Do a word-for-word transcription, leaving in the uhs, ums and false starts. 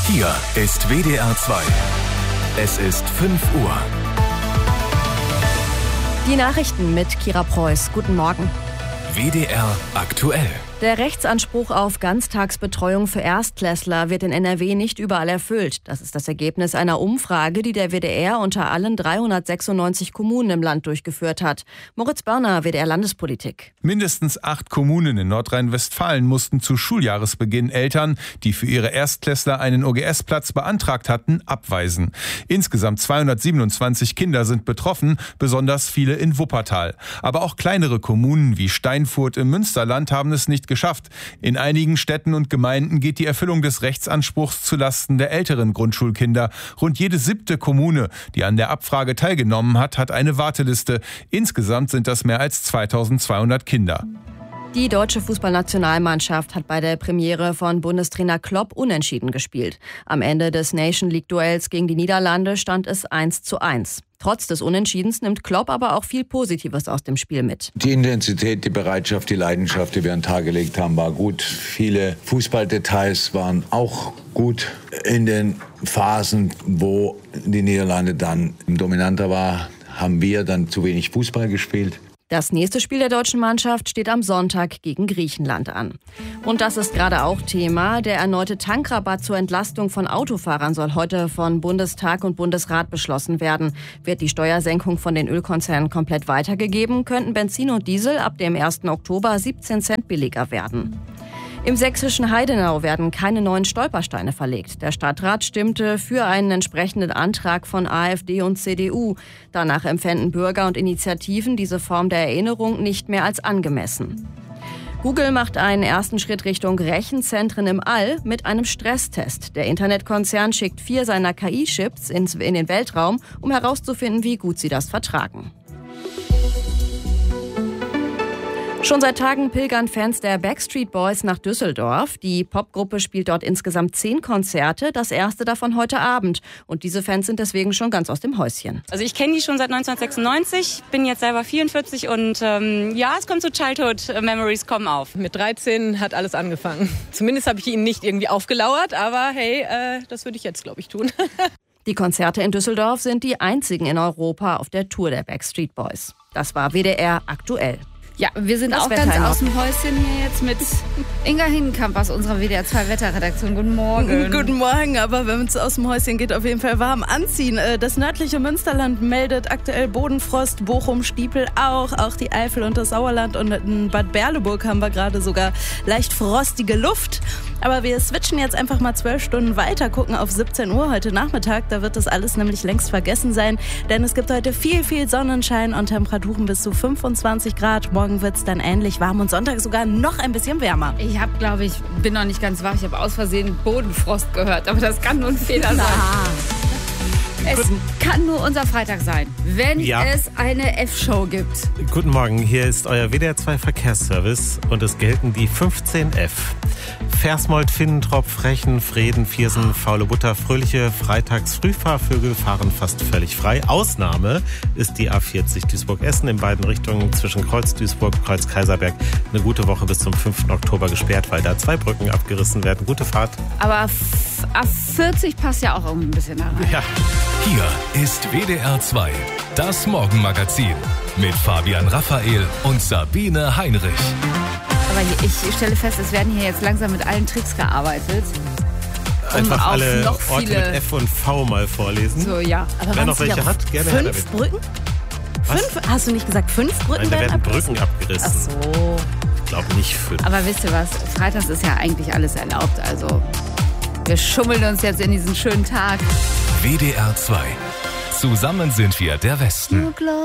Hier ist W D R zwei. Es ist fünf Uhr. Die Nachrichten mit Kira Preuß. Guten Morgen. W D R aktuell. Der Rechtsanspruch auf Ganztagsbetreuung für Erstklässler wird in N R W nicht überall erfüllt. Das ist das Ergebnis einer Umfrage, die der W D R unter allen dreihundertsechsundneunzig Kommunen im Land durchgeführt hat. Moritz Börner, W D R Landespolitik. Mindestens acht Kommunen in Nordrhein-Westfalen mussten zu Schuljahresbeginn Eltern, die für ihre Erstklässler einen O G S-Platz beantragt hatten, abweisen. Insgesamt zweihundertsiebenundzwanzig Kinder sind betroffen, besonders viele in Wuppertal. Aber auch kleinere Kommunen wie Steinfurt im Münsterland haben es nicht geschafft. In einigen Städten und Gemeinden geht die Erfüllung des Rechtsanspruchs zulasten der älteren Grundschulkinder. Rund jede siebte Kommune, die an der Abfrage teilgenommen hat, hat eine Warteliste. Insgesamt sind das mehr als zweitausendzweihundert Kinder. Die deutsche Fußballnationalmannschaft hat bei der Premiere von Bundestrainer Klopp unentschieden gespielt. Am Ende des Nation League-Duells gegen die Niederlande stand es eins zu eins. Trotz des Unentschiedens nimmt Klopp aber auch viel Positives aus dem Spiel mit. Die Intensität, die Bereitschaft, die Leidenschaft, die wir an den Tag gelegt haben, war gut. Viele Fußballdetails waren auch gut. In den Phasen, wo die Niederlande dann dominanter war, haben wir dann zu wenig Fußball gespielt. Das nächste Spiel der deutschen Mannschaft steht am Sonntag gegen Griechenland an. Und das ist gerade auch Thema. Der erneute Tankrabatt zur Entlastung von Autofahrern soll heute von Bundestag und Bundesrat beschlossen werden. Wird die Steuersenkung von den Ölkonzernen komplett weitergegeben, könnten Benzin und Diesel ab dem ersten Oktober siebzehn Cent billiger werden. Im sächsischen Heidenau werden keine neuen Stolpersteine verlegt. Der Stadtrat stimmte für einen entsprechenden Antrag von AfD und C D U. Danach empfänden Bürger und Initiativen diese Form der Erinnerung nicht mehr als angemessen. Google macht einen ersten Schritt Richtung Rechenzentren im All mit einem Stresstest. Der Internetkonzern schickt vier seiner K I-Chips in den Weltraum, um herauszufinden, wie gut sie das vertragen. Schon seit Tagen pilgern Fans der Backstreet Boys nach Düsseldorf. Die Popgruppe spielt dort insgesamt zehn Konzerte, das erste davon heute Abend. Und diese Fans sind deswegen schon ganz aus dem Häuschen. Also ich kenne die schon seit neunzehnhundertsechsundneunzig, bin jetzt selber vierundvierzig und ähm, ja, es kommt zu Childhood Memories kommen auf. Mit dreizehn hat alles angefangen. Zumindest habe ich ihnen nicht irgendwie aufgelauert, aber hey, äh, das würde ich jetzt, glaube ich, tun. Die Konzerte in Düsseldorf sind die einzigen in Europa auf der Tour der Backstreet Boys. Das war W D R aktuell. Ja, wir sind Das auch Wetter ganz in aus dem Häuschen hier jetzt mit Inga Hinenkamp aus unserer W D R zwei Wetterredaktion. Guten Morgen. Guten Morgen, aber wenn es aus dem Häuschen geht, auf jeden Fall warm anziehen. Das nördliche Münsterland meldet aktuell Bodenfrost, Bochum, Stiepel auch, auch die Eifel und das Sauerland und in Bad Berleburg haben wir gerade sogar leicht frostige Luft. Aber wir switchen jetzt einfach mal zwölf Stunden weiter, gucken auf siebzehn Uhr heute Nachmittag. Da wird das alles nämlich längst vergessen sein, denn es gibt heute viel, viel Sonnenschein und Temperaturen bis zu fünfundzwanzig Grad. Morgen wird es dann ähnlich warm und Sonntag sogar noch ein bisschen wärmer. Ich habe, glaube ich, bin noch nicht ganz wach. Ich habe aus Versehen Bodenfrost gehört, aber das kann nur ein Fehler sein. Es kann nur unser Freitag sein, wenn ja. es eine F-Show gibt. Guten Morgen, hier ist euer W D R zwei Verkehrsservice und es gelten die fünfzehn F. Versmold, Finnentropf, Rechen, Vreden, Viersen, Faule Butter, Fröhliche, Freitags-Frühfahrvögel fahren fast völlig frei. Ausnahme ist die A vierzig Duisburg-Essen in beiden Richtungen zwischen Kreuz-Duisburg und Kreuz-Kaiserberg. Eine gute Woche bis zum fünften Oktober gesperrt, weil da zwei Brücken abgerissen werden. Gute Fahrt. Aber A vierzig passt ja auch irgendwie ein bisschen da rein. Ja. Hier ist W D R zwei, das Morgenmagazin mit Fabian Raphael und Sabine Heinrich. Aber ich stelle fest, es werden hier jetzt langsam mit allen Tricks gearbeitet. Um Einfach auf alle noch Orte viele mit F und V mal vorlesen. So, ja. Aber wer noch welche hat, gerne her fünf damit. Brücken? Fünf? Hast du nicht gesagt, fünf Brücken Nein, da werden abgerissen? Brücken abgerissen. Ach so. Ich glaube nicht fünf. Aber wisst ihr was? Freitags ist ja eigentlich alles erlaubt. Also wir schummeln uns jetzt in diesen schönen Tag. W D R zwei. Zusammen sind wir der Westen.